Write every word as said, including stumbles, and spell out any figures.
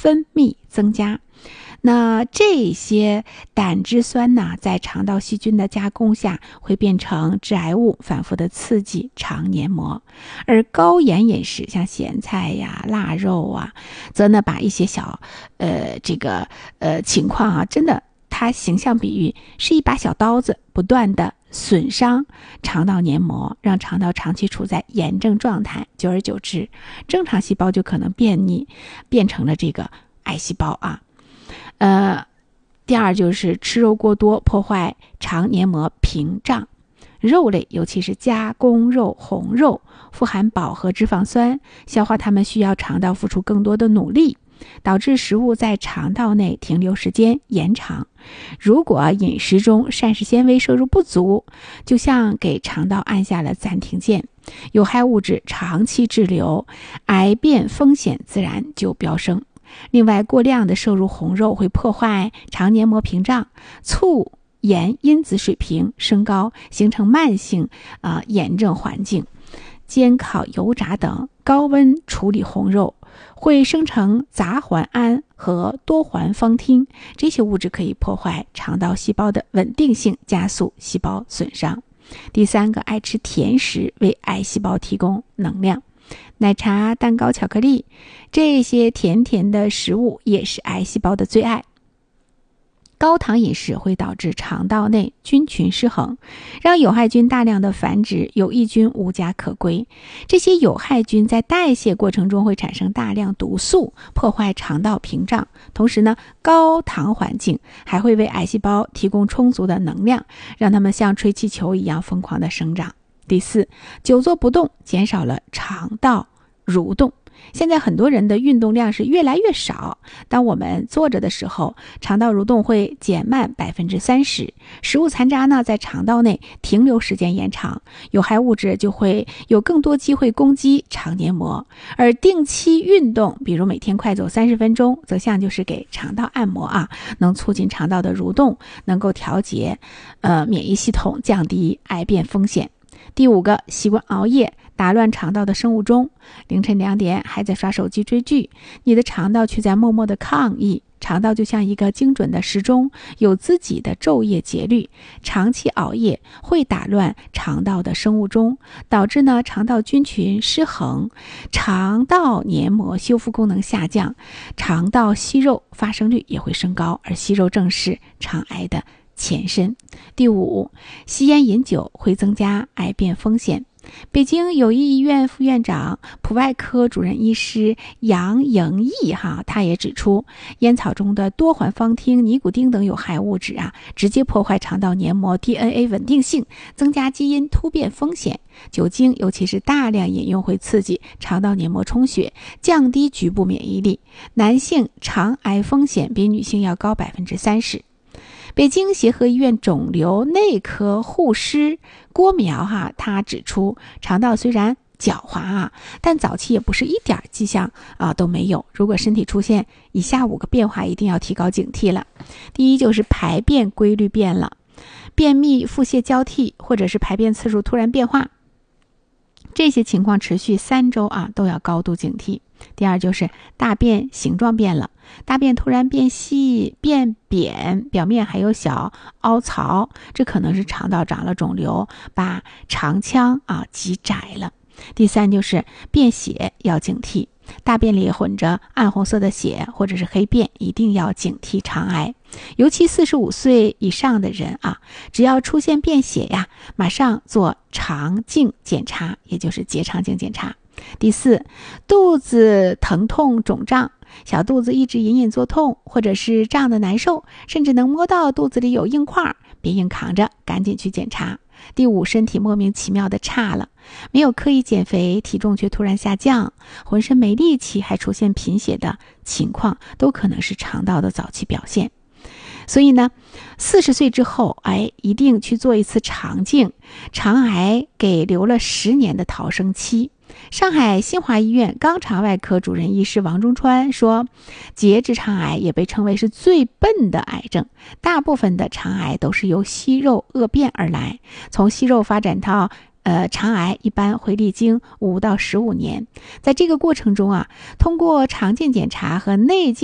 分泌增加。那这些胆汁酸呢，在肠道细菌的加工下会变成致癌物，反复的刺激肠黏膜。而高盐饮食，像咸菜呀、腊肉啊，则呢把一些小呃这个呃情况啊，真的它形象比喻是一把小刀子，不断的损伤肠道黏膜，让肠道长期处在炎症状态，久而久之，正常细胞就可能变异，变成了这个癌细胞啊。呃，第二就是吃肉过多，破坏肠黏膜屏障。肉类，尤其是加工肉、红肉，富含饱和脂肪酸，消化它们需要肠道付出更多的努力，导致食物在肠道内停留时间延长。如果饮食中膳食纤维摄入不足，就像给肠道按下了暂停键，有害物质长期滞留，癌变风险自然就飙升。另外，过量的摄入红肉会破坏肠黏膜屏障，促盐因子水平升高，形成慢性啊、呃、炎症环境。煎烤、油炸等高温处理红肉会生成杂环胺和多环芳烃，这些物质可以破坏肠道细胞的稳定性，加速细胞损伤。第三个，爱吃甜食为癌细胞提供能量。奶茶、蛋糕、巧克力，这些甜甜的食物也是癌细胞的最爱。高糖饮食会导致肠道内菌群失衡，让有害菌大量的繁殖，有益菌无家可归。这些有害菌在代谢过程中会产生大量毒素，破坏肠道屏障。同时呢，高糖环境还会为癌细胞提供充足的能量，让它们像吹气球一样疯狂的生长。第四，久坐不动减少了肠道蠕动。现在很多人的运动量是越来越少，当我们坐着的时候，肠道蠕动会减慢 百分之三十， 食物残渣呢在肠道内停留时间延长，有害物质就会有更多机会攻击肠黏膜。而定期运动，比如每天快走三十分钟，则像就是给肠道按摩啊，能促进肠道的蠕动，能够调节呃免疫系统，降低癌变风险。第五个，习惯熬夜打乱肠道的生物钟，凌晨两点还在刷手机追剧，你的肠道却在默默的抗议。肠道就像一个精准的时钟，有自己的昼夜节律，长期熬夜会打乱肠道的生物钟，导致呢肠道菌群失衡，肠道黏膜修复功能下降，肠道息肉发生率也会升高，而息肉正是肠癌的前身。第五，吸烟饮酒会增加癌变风险。北京友谊医院副院长、普外科主任医师杨莹毅哈，他也指出，烟草中的多环芳烃、尼古丁等有害物质啊，直接破坏肠道黏膜 D N A 稳定性，增加基因突变风险。酒精，尤其是大量饮用，会刺激肠道黏膜充血，降低局部免疫力，男性肠癌风险比女性要高 百分之三十。北京协和医院肿瘤内科护师郭苗哈，他指出，肠道虽然狡猾啊，但早期也不是一点迹象啊都没有。如果身体出现以下五个变化，一定要提高警惕了。第一，就是排便规律变了，便秘、腹泻交替，或者是排便次数突然变化，这些情况持续三周啊，都要高度警惕。第二，就是大便形状变了，大便突然变细、变扁，表面还有小凹槽，这可能是肠道长了肿瘤，把肠腔啊挤窄了。第三，就是便血，要警惕，大便里混着暗红色的血或者是黑便，一定要警惕肠癌。尤其四十五岁以上的人啊，只要出现便血呀，马上做肠镜检查，也就是结肠镜检查。第四，肚子疼痛肿胀，小肚子一直隐隐作痛，或者是胀得难受，甚至能摸到肚子里有硬块，别硬扛着，赶紧去检查。第五，身体莫名其妙的差了，没有刻意减肥，体重却突然下降，浑身没力气，还出现贫血的情况，都可能是肠道的早期表现。所以呢，四十岁之后，哎，一定去做一次肠镜。肠癌给留了十年的逃生期。上海新华医院肛肠外科主任医师王中川说，结直肠癌也被称为是最笨的癌症，大部分的肠癌都是由息肉恶变而来，从息肉发展到呃，肠癌一般会历经五到十五年，在这个过程中啊，通过肠镜检查和内镜